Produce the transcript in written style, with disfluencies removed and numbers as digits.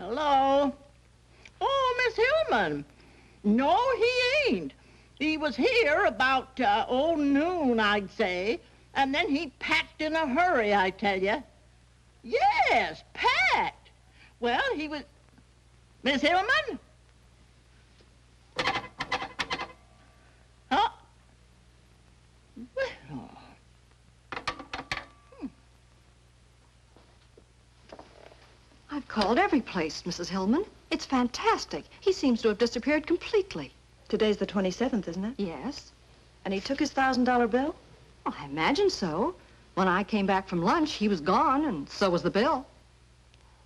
Hello? Oh, Miss Hillman. No, he ain't. He was here about, noon, I'd say. And then he packed in a hurry, I tell you. Yes, packed. Well, he was... Miss Hillman? Huh? Well... I've called every place, Mrs. Hillman. It's fantastic. He seems to have disappeared completely. Today's the 27th, isn't it? Yes. And he took his $1,000 bill? Well, I imagine so. When I came back from lunch, he was gone, and so was the bill.